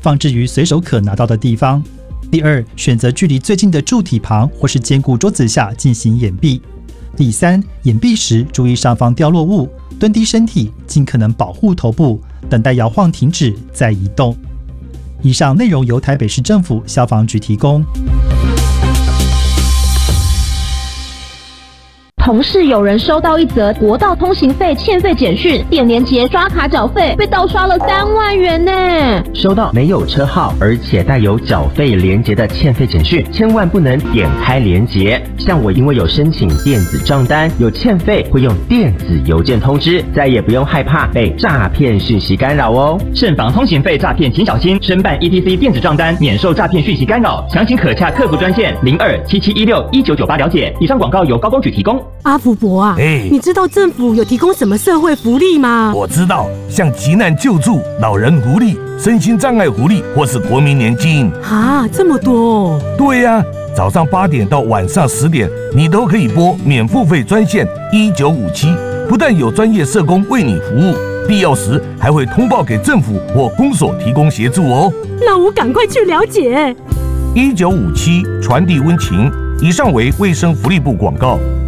放置于随手可拿到的地方。第二，选择距离最近的柱体旁或是坚固桌子下进行掩蔽。第三，掩蔽时注意上方掉落物，蹲低身体，尽可能保护头部，等待摇晃停止再移动。以上内容由台北市政府消防局提供。 同事有人收到一则国道通行费欠费简讯，点连结刷卡缴费，被盗刷了3万元呢。 收到没有车号而且带有缴费连结的欠费简讯，千万不能点开连结。像我因为有申请电子账单，有欠费会用电子邮件通知，再也不用害怕被诈骗讯息干扰哦。 慎防通行费诈骗，请小心。申办 ETC 电子账单，免受诈骗讯息干扰。详情可洽客服专线0277161998了解。以上广告由高工局提供。 阿福伯啊，你知道政府有提供什么社会福利吗？ 我知道，像急难救助、老人福利、身心障碍福利或是国民年金啊，这么多哦。 对呀，早上8点到晚上10点，你都可以拨免付费专线1957，不但有专业社工为你服务，必要时还会通报给政府或公所提供协助哦。 那我赶快去了解。 1957传递温情。以上为卫生福利部广告。